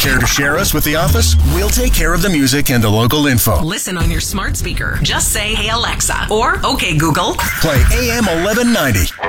Care to share us with the office? We'll take care of the music and the local info. Listen on your smart speaker. Just say, "Hey Alexa," or "Okay Google." Play AM 1190.